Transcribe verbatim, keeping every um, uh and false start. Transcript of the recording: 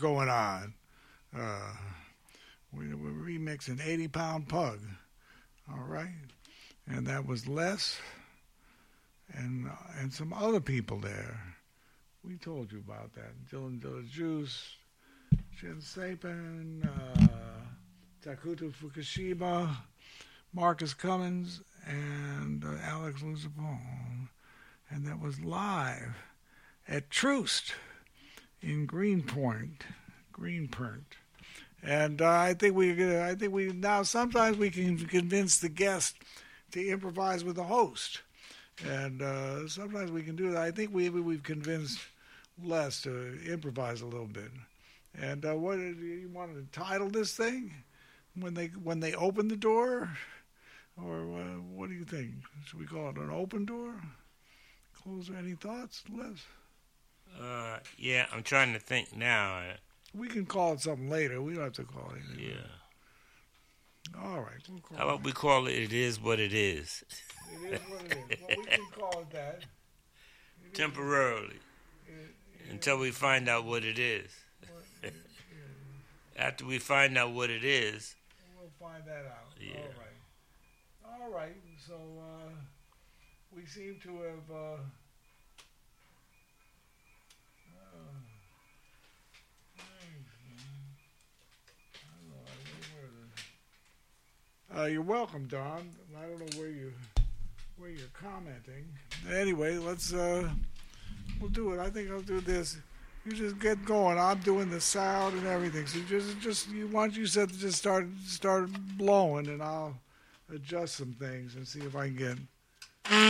going on. Uh, we, we're remixing eighty pound Pug. All right. And that was Les and uh, and some other people there. We told you about that. Dylan Dilla Juice, Shin Sapin, uh, Takuto Fukushima, Marcus Cummins, and uh, Alex Luzapone. And that was live at Troost in Greenpoint, Greenpoint. And uh, I think we, I think we now sometimes we can convince the guest to improvise with the host, and uh, sometimes we can do that. I think we we've convinced Les to improvise a little bit. And uh, what do you want to title this thing when they when they open the door, or uh, what do you think? Should we call it an open door? Close? Any thoughts, Les? Uh, yeah, I'm trying to think now. We can call it something later. We don't have to call it anything. Yeah. All right. We'll call How about it. we call it It Is What It Is? It is what it is. Well, we can call it that. It Temporarily. Is, it, Until we find out what it is. What it is. After we find out what it is. We'll find that out. Yeah. All right. All right. So uh, we seem to have... Uh, Uh, you're welcome, Don. I don't know where you where you're commenting. Anyway, let's uh, we'll do it. I think I'll do this. You just get going. I'm doing the sound and everything. So just just you once you said to just start start blowing, and I'll adjust some things and see if I can get